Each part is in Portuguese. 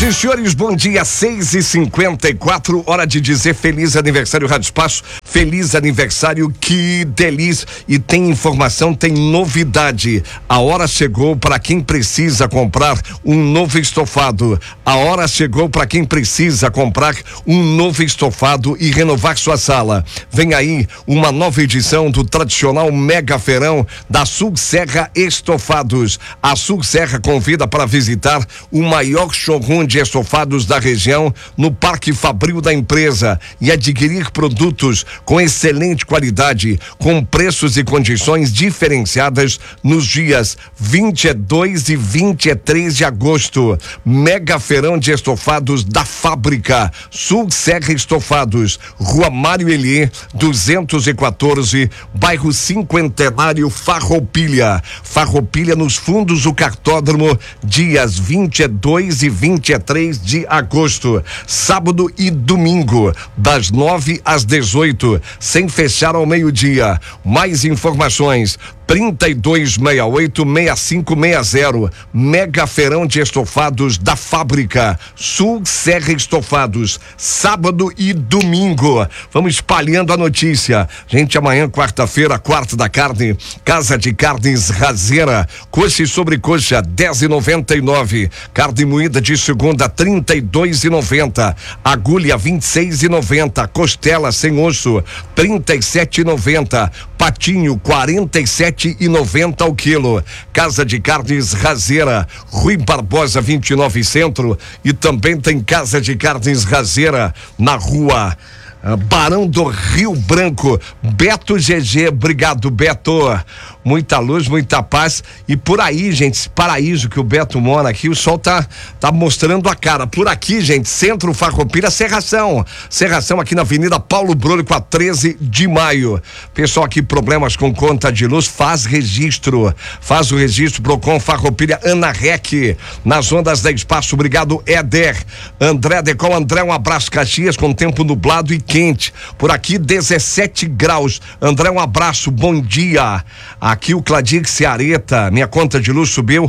e senhores, bom dia, 6h54, hora de dizer feliz aniversário Rádio Espaço, feliz aniversário, que delícia. E tem informação, tem novidade. A hora chegou para quem precisa comprar um novo estofado. A hora chegou para quem precisa comprar um novo estofado e renovar sua sala. Vem aí uma nova edição do tradicional Mega Feirão da Sul Serra Estofados. A Sul Serra convida para visitar o maior showroom de estofados da região no Parque Fabril da empresa e adquirir produtos com excelente qualidade, com preços e condições diferenciadas nos dias 22 e 23 de agosto. Mega Feirão de Estofados da Fábrica Sul Serra Estofados, Rua Mário Eliê 214, bairro Cinquentenário, Farroupilha. Farroupilha, nos fundos do cartódromo, dias 22 e 23 de agosto, sábado e domingo, das 9 às 18, sem fechar ao meio-dia. Mais informações: 3268-6560. Mega Feirão de Estofados da Fábrica Sul Serra Estofados, sábado e domingo. Vamos espalhando a notícia. Gente, amanhã, quarta-feira, quarta da carne, Casa de Carnes Razeira, coxa e sobrecoxa 10,99, carne moída de segunda 32,90, agulha 26,90, costela sem osso 37,90, patinho 47,90 ao quilo. Casa de Carnes Razeira, Rui Barbosa 29 Centro, e também tem Casa de Carnes Razeira na rua Barão do Rio Branco. Beto GG, obrigado, Beto. Muita luz, muita paz. E por aí, gente, esse paraíso que o Beto mora aqui, o sol tá mostrando a cara. Por aqui, gente, Centro Farroupilha, Serração aqui na Avenida Paulo Brolho com a 13 de maio. Pessoal aqui, problemas com conta de luz, faz o registro Procon Farroupilha, Ana Rec, nas ondas da Espaço. Obrigado, Éder. André Decol, André, um abraço. Caxias com tempo nublado e quente. Por aqui 17 graus. André, um abraço, bom dia. Aqui o Cladir Ceareta, minha conta de luz subiu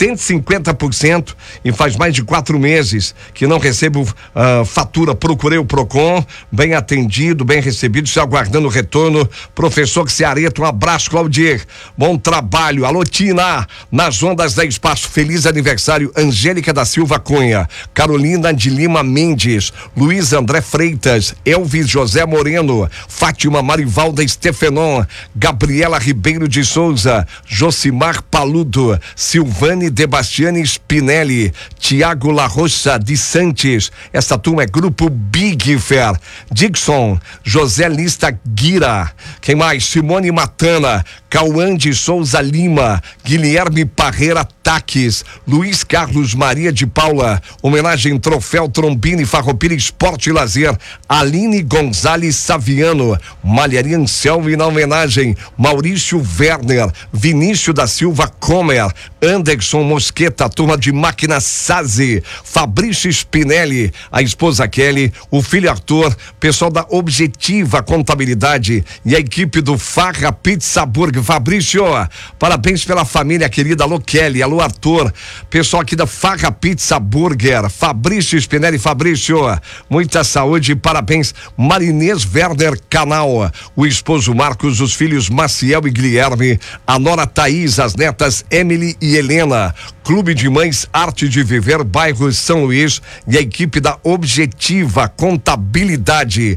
150% e faz mais de 4 meses que não recebo fatura. Procurei o Procon, bem atendido, bem recebido, se aguardando o retorno. Professor Ceareta, um abraço, Claudir, bom trabalho. Alô, Tina, nas ondas da Espaço, feliz aniversário, Angélica da Silva Cunha, Carolina de Lima Mendes, Luiz André Freitas, Elvis José Moreno, Fátima Marivalda Stefenon, Gabriela Ribeiro de Souza, Josimar Paludo, Silvane Debastiani Spinelli, Tiago La Rocha de Santos. Essa turma é grupo Big Fair. Dixon, José Lista Guira, quem mais? Simone Matana, Cauã de Souza Lima, Guilherme Parreira Taques, Luiz Carlos Maria de Paula, homenagem Troféu Trombini Farroupilha Esporte e Lazer, Aline Gonzalez Saviano, Malharia Anselmo, e na homenagem Maurício Werner, Vinícius da Silva Comer, Anderson Mosqueta, turma de Máquina Sazi, Fabrício Spinelli, a esposa Kelly, o filho Arthur, pessoal da Objetiva Contabilidade e a equipe do Farra Pizza Burger. Fabrício, parabéns pela família querida. Alô, Kelly, alô, Arthur, pessoal aqui da Farra Pizza Burger, Fabrício Spinelli. Fabrício, muita saúde e parabéns. Marinês Werner Canal, o esposo Marcos, os filhos Maciel e Guilherme, a nora Thaís, as netas Emily e Helena, Clube de Mães Arte de Viver, bairro São Luís, e a equipe da Objetiva Contabilidade.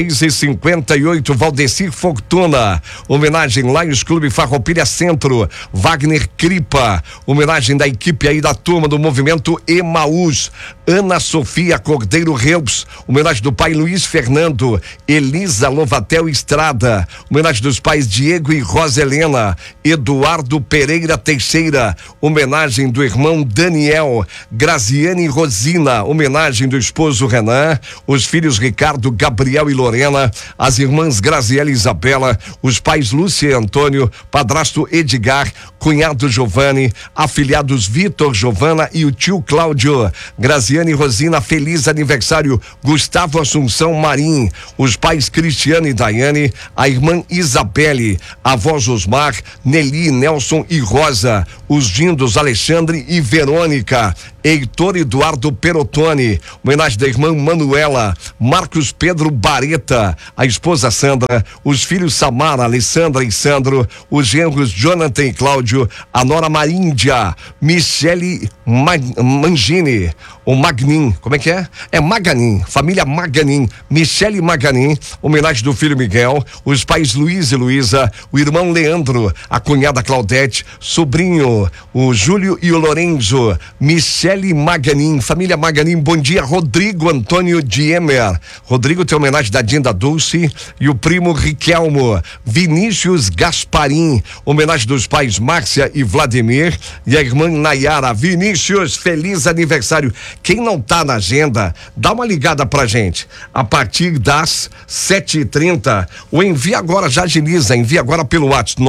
6h58, Valdecir Fortuna, homenagem Lions Clube Farroupilha Centro, Wagner Cripa, homenagem da equipe aí da turma do movimento Emaús, Ana Sofia Cordeiro Reus, homenagem do pai Luiz Fernando, Elisa Lovatel Estrada, homenagem dos pais Diego e Rosa Helena, Eduardo Pereira Teixeira, homenagem do irmão Daniel, Graziane e Rosina, homenagem do esposo Renan, os filhos Ricardo, Gabriel e Lorena, as irmãs Graziela e Isabela, os pais Lúcia e Antônio, padrasto Edgar, cunhado Giovanni, afilhados Vitor, Giovana e o tio Cláudio. Graziane e Rosina, feliz aniversário. Gustavo Assunção Marim, os pais Cristiano e Daiane, a irmã Isabelle, avós Osmar, Nelly, Nelson e Rosa, os dindos Alexandre Alexandre e Verônica, Heitor Eduardo Perotoni, homenagem da irmã Manuela, Marcos Pedro Bareta, a esposa Sandra, os filhos Samara, Alessandra e Sandro, os genros Jonathan e Cláudio, a nora Maríndia, Michele Mangini, o Magnin, como é que é? É Maganin, família Maganin, Michele Maganin, homenagem do filho Miguel, os pais Luiz e Luísa, o irmão Leandro, a cunhada Claudete, sobrinho, o Júlio e o Lorenzo, Michele Maganin, família Maganin, bom dia, Rodrigo Antônio Diemer, Rodrigo tem homenagem da Dinda Dulce e o primo Riquelmo, Vinícius Gasparim, homenagem dos pais Márcia e Vladimir e a irmã Nayara. Vinícius, feliz aniversário. Quem não tá na agenda, dá uma ligada pra gente. A partir das 7h30, o envia agora, já agiliza, envia agora pelo WhatsApp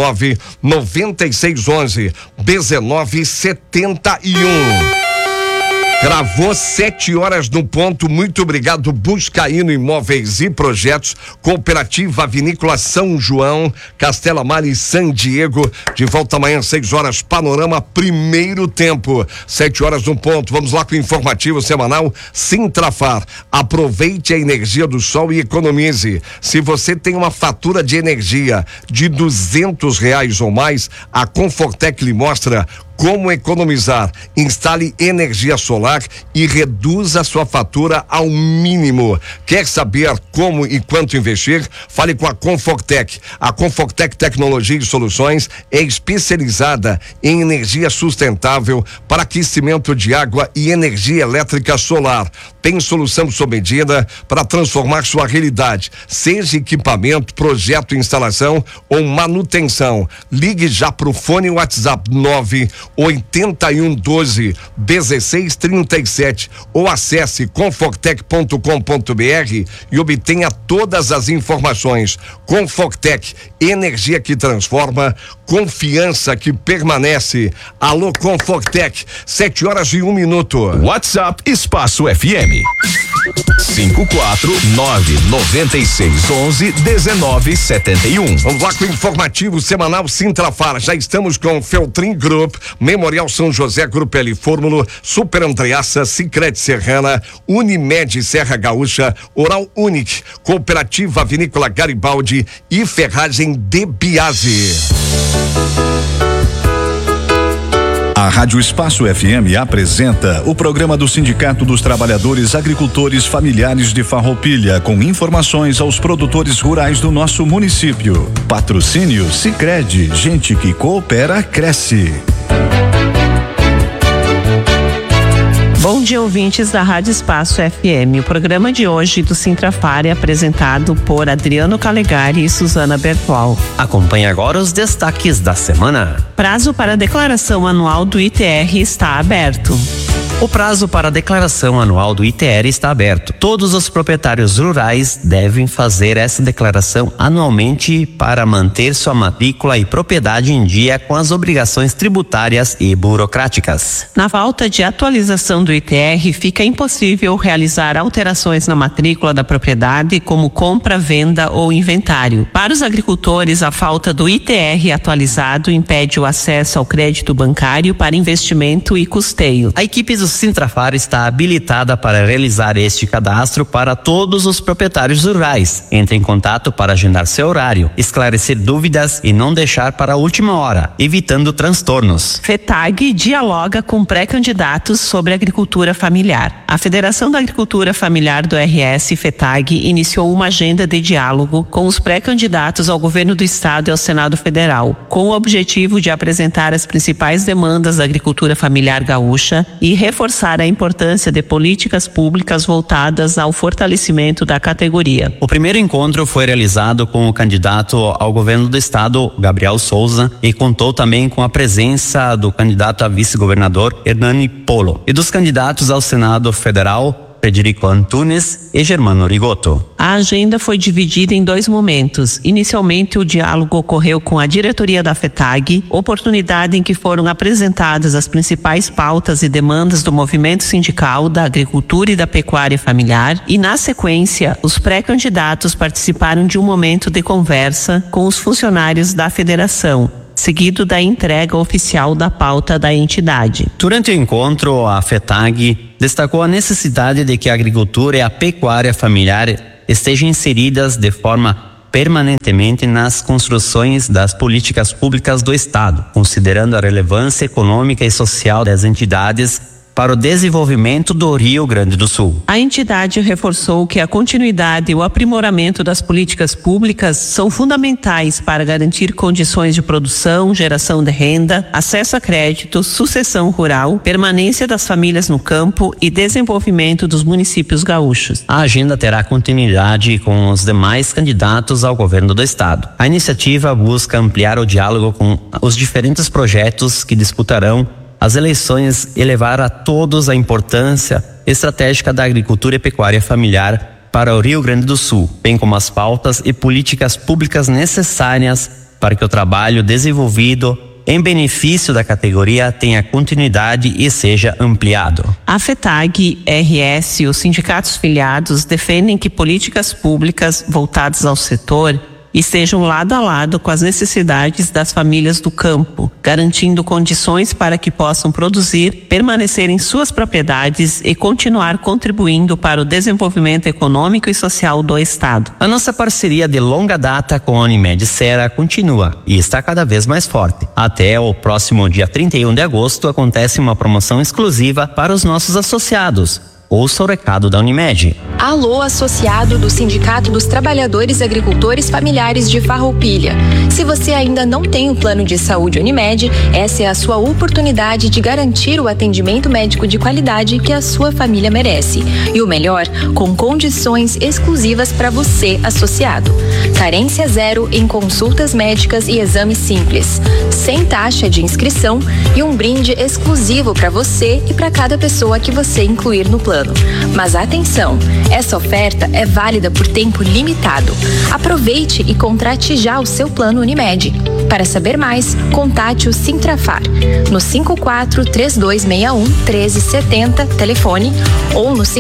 99611 1971. Gravou 7 horas no ponto. Muito obrigado, Buscaíno Imóveis e Projetos, Cooperativa Vinícola São João, Castela Mar e San Diego. De volta amanhã, 6 horas, Panorama, primeiro tempo. 7 horas no ponto. Vamos lá com o informativo semanal Sintrafar. Aproveite a energia do sol e economize. Se você tem uma fatura de energia de R$200 ou mais, a Confortec lhe mostra como economizar. Instale energia solar e reduza sua fatura ao mínimo. Quer saber como e quanto investir? Fale com a Confortec. A Confortec Tecnologia e Soluções é especializada em energia sustentável para aquecimento de água e energia elétrica solar. Tem solução sob medida para transformar sua realidade, seja equipamento, projeto, instalação ou manutenção. Ligue já pro fone WhatsApp 98112-1637 ou acesse confortec.com.br e obtenha todas as informações. Confortec, energia que transforma, confiança que permanece. Alô Confortec, 7 horas e 1 minuto. WhatsApp Espaço FM 54996111971. Vamos lá com o informativo semanal Sintrafar. Já estamos com o Feltrin Group, Memorial São José, Grupo L Fórmula, Super Andreaça, Sicredi Serrana, Unimed Serra Gaúcha, Oral Unic, Cooperativa Vinícola Garibaldi e Ferragem de Biase. A Rádio Espaço FM apresenta o programa do Sindicato dos Trabalhadores Agricultores Familiares de Farroupilha, com informações aos produtores rurais do nosso município. Patrocínio Sicredi, gente que coopera, cresce. Bom dia, ouvintes da Rádio Espaço FM. O programa de hoje do Sintrafar é apresentado por Adriano Calegari e Suzana Bertual. Acompanhe agora os destaques da semana. Prazo para a declaração anual do ITR está aberto. O prazo para a declaração anual do ITR está aberto. Todos os proprietários rurais devem fazer essa declaração anualmente para manter sua matrícula e propriedade em dia com as obrigações tributárias e burocráticas. Na falta de atualização do ITR, fica impossível realizar alterações na matrícula da propriedade, como compra, venda ou inventário. Para os agricultores, a falta do ITR atualizado impede o acesso ao crédito bancário para investimento e custeio. A equipe do Sintrafar está habilitada para realizar este cadastro para todos os proprietários rurais. Entre em contato para agendar seu horário, esclarecer dúvidas e não deixar para a última hora, evitando transtornos. FETAG dialoga com pré-candidatos sobre agricultura familiar. A Federação da Agricultura Familiar do RS, FETAG, iniciou uma agenda de diálogo com os pré-candidatos ao governo do estado e ao Senado Federal, com o objetivo de apresentar as principais demandas da agricultura familiar gaúcha e reforçar a importância de políticas públicas voltadas ao fortalecimento da categoria. O primeiro encontro foi realizado com o candidato ao governo do estado, Gabriel Souza, e contou também com a presença do candidato a vice-governador, Hernani Polo, e dos candidatos ao Senado Federal, Frederico Antunes e Germano Rigoto. A agenda foi dividida em 2 momentos. Inicialmente, o diálogo ocorreu com a diretoria da FETAG, oportunidade em que foram apresentadas as principais pautas e demandas do movimento sindical, da agricultura e da pecuária familiar, e na sequência, os pré-candidatos participaram de um momento de conversa com os funcionários da federação. seguido da entrega oficial da pauta da entidade. Durante o encontro, a FETAG destacou a necessidade de que a agricultura e a pecuária familiar estejam inseridas de forma permanentemente nas construções das políticas públicas do Estado, considerando a relevância econômica e social das entidades para o desenvolvimento do Rio Grande do Sul. A entidade reforçou que a continuidade e o aprimoramento das políticas públicas são fundamentais para garantir condições de produção, geração de renda, acesso a crédito, sucessão rural, permanência das famílias no campo e desenvolvimento dos municípios gaúchos. A agenda terá continuidade com os demais candidatos ao governo do Estado. A iniciativa busca ampliar o diálogo com os diferentes projetos que disputarão as eleições e levar a todos a importância estratégica da agricultura e pecuária familiar para o Rio Grande do Sul, bem como as pautas e políticas públicas necessárias para que o trabalho desenvolvido em benefício da categoria tenha continuidade e seja ampliado. A FETAG, RS e os sindicatos filiados defendem que políticas públicas voltadas ao setor estejam lado a lado com as necessidades das famílias do campo, garantindo condições para que possam produzir, permanecer em suas propriedades e continuar contribuindo para o desenvolvimento econômico e social do Estado. A nossa parceria de longa data com a Unimed Serra continua e está cada vez mais forte. Até o próximo dia 31 de agosto acontece uma promoção exclusiva para os nossos associados. Ouça o recado da Unimed. Alô, associado do Sindicato dos Trabalhadores Agricultores Familiares de Farroupilha. Se você ainda não tem o plano de saúde Unimed, essa é a sua oportunidade de garantir o atendimento médico de qualidade que a sua família merece. E o melhor, com condições exclusivas para você, associado. Carência zero em consultas médicas e exames simples, sem taxa de inscrição e um brinde exclusivo para você e para cada pessoa que você incluir no plano. Mas atenção, essa oferta é válida por tempo limitado. Aproveite e contrate já o seu plano Unimed. Para saber mais, contate o Sintrafar no 54-3261-1370, telefone, ou no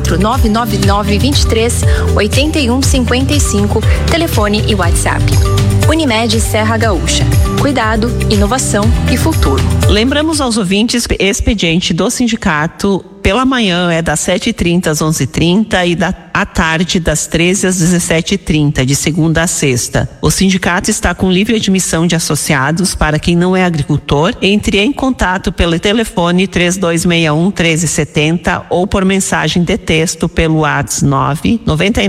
54-999-23-8155, telefone e WhatsApp. Unimed Serra Gaúcha. Cuidado, inovação e futuro. Lembramos aos ouvintes, expediente do sindicato pela manhã é das 7h30 às 11h30 e à tarde das 13 às 17h30, de segunda a sexta. O sindicato está com livre admissão de associados para quem não é agricultor. Entre em contato pelo telefone 3261-1370 ou por mensagem de texto pelo WhatsApp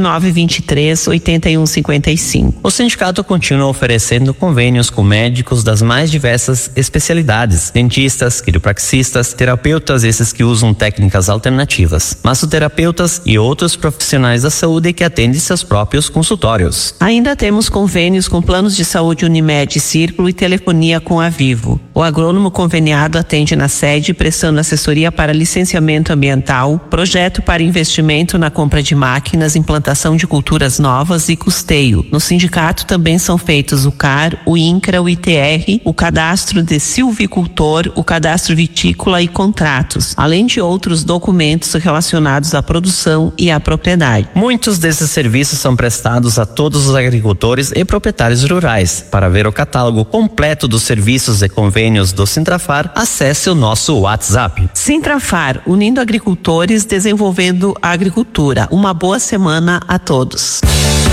99923-8155. O sindicato continua oferecendo convênios com médicos das mais diversas especialidades, dentistas, quiropraxistas, terapeutas, esses que usam técnicas alternativas, massoterapeutas e outros profissionais da saúde que atendem seus próprios consultórios. Ainda temos convênios com planos de saúde Unimed Círculo e telefonia com a Vivo. O agrônomo conveniado atende na sede prestando assessoria para licenciamento ambiental, projeto para investimento na compra de máquinas, implantação de culturas novas e custeio. No sindicato também são feitos o CAR, o INCRA, o ITR, o cadastro de silvicultor, o cadastro vitícola e contratos, além de outros documentos relacionados à produção e à propriedade. Muitos desses serviços são prestados a todos os agricultores e proprietários rurais. Para ver o catálogo completo dos serviços e convênios do Sintrafar, acesse o nosso WhatsApp. Sintrafar, unindo agricultores, desenvolvendo a agricultura. Uma boa semana a todos.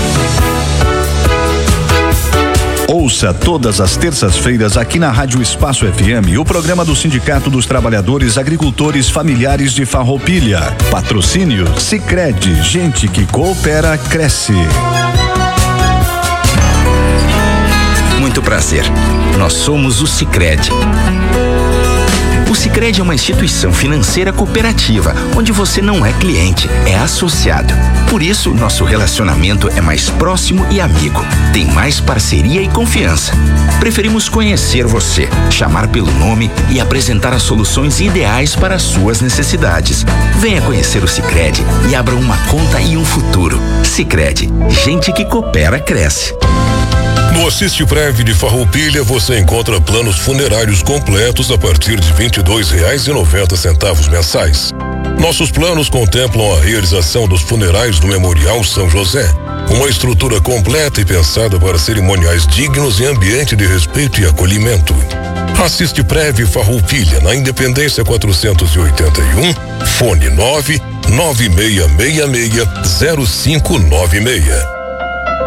Ouça todas as terças-feiras aqui na Rádio Espaço FM o programa do Sindicato dos Trabalhadores Agricultores Familiares de Farroupilha. Patrocínio Sicredi, gente que coopera, cresce. Muito prazer. Nós somos o Sicredi. O Sicredi é uma instituição financeira cooperativa, onde você não é cliente, é associado. Por isso, nosso relacionamento é mais próximo e amigo. Tem mais parceria e confiança. Preferimos conhecer você, chamar pelo nome e apresentar as soluções ideais para as suas necessidades. Venha conhecer o Sicredi e abra uma conta e um futuro. Sicredi, gente que coopera, cresce. No Assiste Prev de Farroupilha você encontra planos funerários completos a partir de R$ 22,90 mensais. Nossos planos contemplam a realização dos funerais do Memorial São José, uma estrutura completa e pensada para cerimoniais dignos em ambiente de respeito e acolhimento. Assiste Prev Farroupilha, na Independência 481, fone 996660596.